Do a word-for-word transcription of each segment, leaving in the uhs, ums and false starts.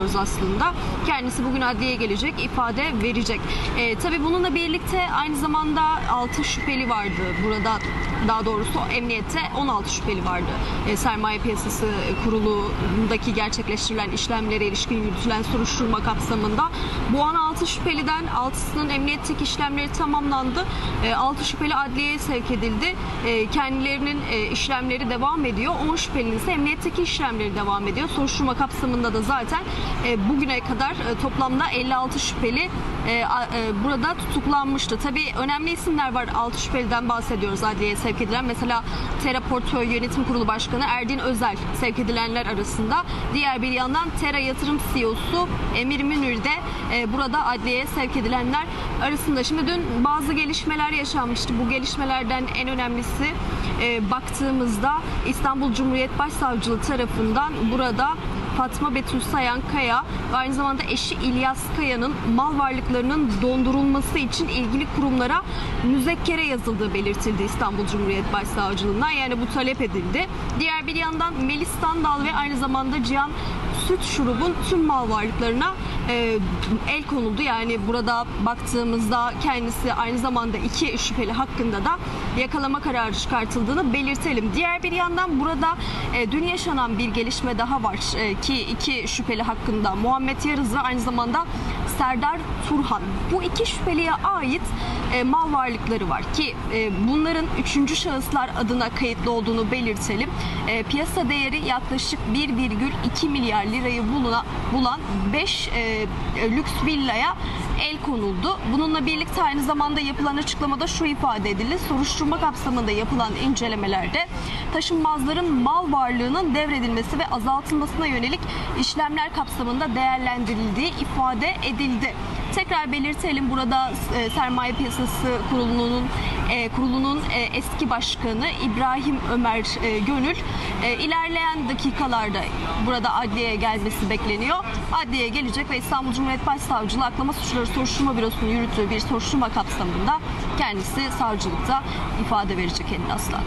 aslında. Kendisi bugün adliyeye gelecek, ifade verecek. E, tabii bununla birlikte aynı zamanda altı şüpheli vardı burada. Daha doğrusu emniyette on altı şüpheli vardı. E, Sermaye Piyasası Kurulu'ndaki gerçekleştirilen işlemlere ilişkin yürütülen soruşturma kapsamında bu on altı şüpheliden altısının emniyetteki işlemleri tamamlandı. E, altı şüpheli adliyeye sevk edildi. E, kendilerinin e, işlemleri devam ediyor. on şüphelinin ise emniyetteki işlemleri devam ediyor. Soruşturma kapsamında da zaten e, bugüne kadar e, toplamda elli altı şüpheli e, e, burada tutuklanmıştı. Tabii önemli isimler var. altı şüpheliden bahsediyoruz adliyeye sevk edilen. Mesela Tera Portföy Yönetim Kurulu Başkanı Erdin Özel sevk edilenler arasında. Diğer bir yandan Tera Yatırım C E O'su Emir Münir de e, burada adliyeye sevk edilenler arasında. Şimdi dün bazı gelişmeler yaşanmıştı. Bu gelişmelerden en önemlisi e, baktığımızda İstanbul Cumhuriyet Başsavcılığı tarafından burada Fatma Betül Sayan Kaya ve aynı zamanda eşi İlyas Kaya'nın mal varlıklarının dondurulması için ilgili kurumlara müzekkere yazıldığı belirtildi İstanbul Cumhuriyet Başsavcılığından. Yani bu talep edildi. Diğer bir yandan Melis Standal ve aynı zamanda Cihan Süt Şurub'un tüm mal varlıklarına e, el konuldu. Yani burada baktığımızda kendisi aynı zamanda iki şüpheli hakkında da yakalama kararı çıkartıldığını belirtelim. Diğer bir yandan burada e, dün yaşanan bir gelişme daha var e, ki iki şüpheli hakkında Muhammed Yarız ve aynı zamanda Serdar Turhan. Bu iki şüpheliye ait e, mal varlıkları var ki e, bunların üçüncü şahıslar adına kayıtlı olduğunu belirtelim. E, piyasa değeri yaklaşık bir virgül iki milyar lirayı buluna, bulan beş e, lüks villaya el konuldu. Bununla birlikte aynı zamanda yapılan açıklamada şu ifade edildi. Soruşturma kapsamında yapılan incelemelerde taşınmazların mal varlığının devredilmesi ve azaltılmasına yönelik işlemler kapsamında değerlendirildiği ifade edildi. Tekrar belirtelim, burada e, Sermaye Piyasası Kurulu'nun e, kurulunun e, eski başkanı İbrahim Ömer e, Gönül e, ilerleyen dakikalarda burada adliyeye gelmesi bekleniyor. Adliyeye gelecek ve İstanbul Cumhuriyet Başsavcılığı Aklama Suçları Soruşturma Bürosu'nun yürüttüğü bir soruşturma kapsamında kendisi savcılıkta ifade verecek Elin Aslan.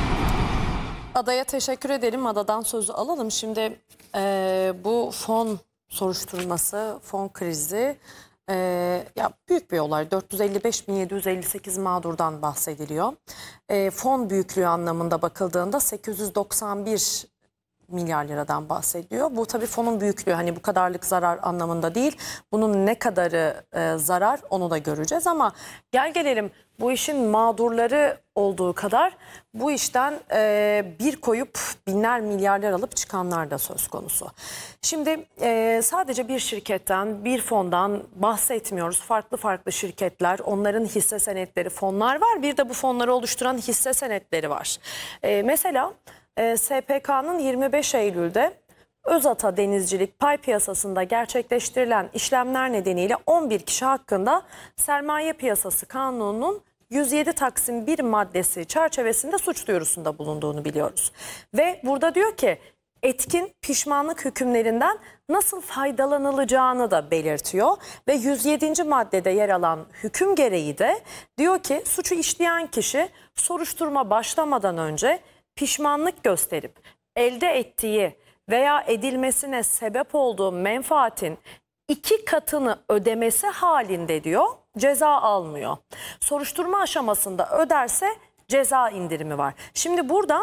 Adaya teşekkür edelim. Adadan sözü alalım. Şimdi e, bu fon soruşturması, fon krizi e, ya büyük bir olay. dört yüz elli beş bin yedi yüz elli sekiz mağdurdan bahsediliyor. E, fon büyüklüğü anlamında bakıldığında sekiz yüz doksan bir milyar liradan bahsediliyor. Bu tabii fonun büyüklüğü, hani bu kadarlık zarar anlamında değil. Bunun ne kadarı e, zarar onu da göreceğiz ama gel gelelim bu işin mağdurları olduğu kadar bu işten e, bir koyup binler milyarlar alıp çıkanlar da söz konusu. Şimdi e, sadece bir şirketten, bir fondan bahsetmiyoruz. Farklı farklı şirketler, onların hisse senetleri, fonlar var. Bir de bu fonları oluşturan hisse senetleri var. E, mesela S P K'nın yirmi beş Eylül'de Özata Denizcilik pay piyasasında gerçekleştirilen işlemler nedeniyle on bir kişi hakkında Sermaye Piyasası Kanunu'nun yüz yedi Taksim bir maddesi çerçevesinde suç duyurusunda bulunduğunu biliyoruz. Ve burada diyor ki etkin pişmanlık hükümlerinden nasıl faydalanılacağını da belirtiyor. Ve yüz yedinci maddede yer alan hüküm gereği de diyor ki suçu işleyen kişi soruşturma başlamadan önce pişmanlık gösterip elde ettiği veya edilmesine sebep olduğu menfaatin iki katını ödemesi halinde diyor ceza almıyor. Soruşturma aşamasında öderse ceza indirimi var. Şimdi burada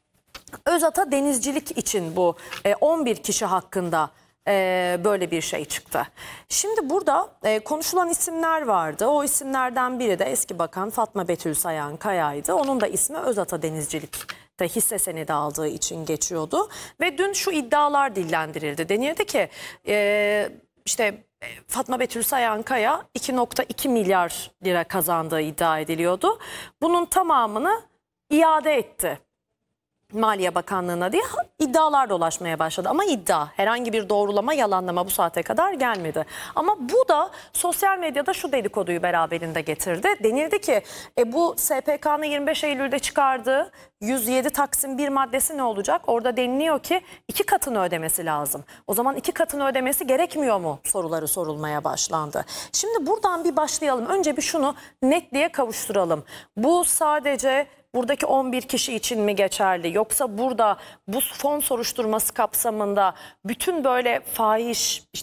Özata Denizcilik için bu on bir kişi hakkında böyle bir şey çıktı. Şimdi burada konuşulan isimler vardı. O isimlerden biri de eski bakan Fatma Betül Sayan Kaya'ydı. Onun da ismi Özata Denizcilik hisse senedi aldığı için geçiyordu. Ve dün şu iddialar dillendirildi. Denildi ki e, işte Fatma Betül Sayan Kaya iki nokta iki milyar lira kazandığı iddia ediliyordu. Bunun tamamını iade etti Maliye Bakanlığı'na diye iddialar dolaşmaya başladı. Ama iddia, herhangi bir doğrulama, yalanlama bu saate kadar gelmedi. Ama bu da sosyal medyada şu dedikoduyu beraberinde getirdi. Denildi ki e, bu S P K'nın yirmi beş Eylül'de çıkardığı yüz yedi Taksim bir maddesi ne olacak? Orada deniliyor ki iki katını ödemesi lazım. O zaman iki katını ödemesi gerekmiyor mu? Soruları sorulmaya başlandı. Şimdi buradan bir başlayalım. Önce bir şunu netliğe kavuşturalım. Bu sadece buradaki on bir kişi için mi geçerli? Yoksa burada bu fon soruşturması kapsamında bütün böyle fahiş, işte